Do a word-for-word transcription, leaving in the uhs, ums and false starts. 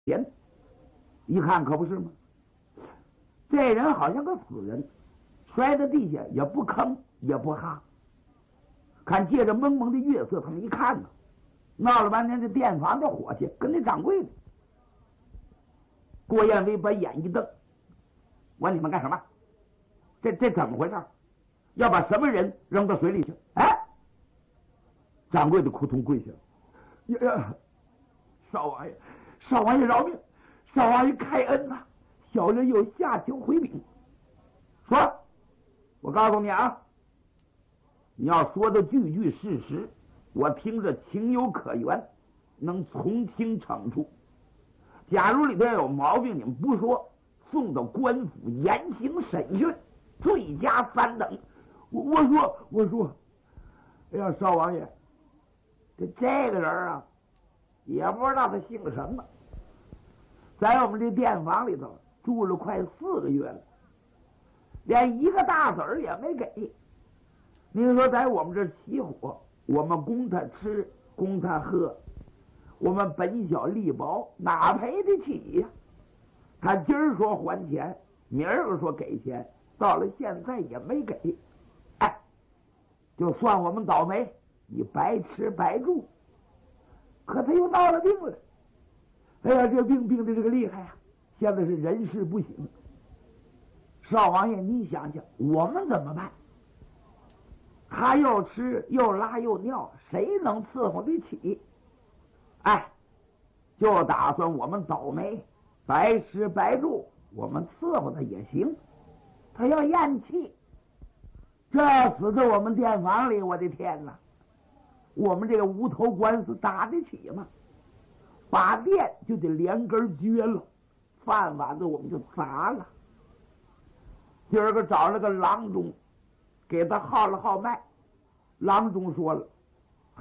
人，一看可不是吗？这人好像个死人，摔在地下也不吭也不哈。看借着蒙蒙的月色，他们一看呢，闹了半天，这店房的伙计跟那掌柜的。郭彦威把眼一瞪，我说你们干什么？这这怎么回事？要把什么人扔到水里去？哎，掌柜的扑通跪下了，呀，少王爷，少王爷饶命，少王爷开恩呐、啊！小人有下求回禀。说，我告诉你啊，你要说的句句事实，我听着情有可原，能从轻惩处。假如里头有毛病，你们不说，送到官府严刑审讯，罪加三等。我我说我说，哎呀，少王爷，这这个人啊，也不知道他姓什么，在我们这店房里头住了快四个月了，连一个大子儿也没给。您说在我们这起火，我们供他吃，供他喝，我们本小利薄，哪赔得起呀、啊？他今儿说还钱，明儿个说给钱，到了现在也没给。哎，就算我们倒霉，你白吃白住。可他又闹了病了。哎呀，这病病的这个厉害呀、啊！现在是人事不省。少王爷，你想想，我们怎么办？他又吃又拉又尿，谁能伺候得起？哎，就打算我们倒霉，白吃白住，我们伺候他也行。他要咽气，这死在我们店房里，我的天哪！我们这个无头官司打得起吗？把店就得连根撅了，饭碗子我们就砸了。今儿个找了个郎中，给他号了号脉。郎中说了，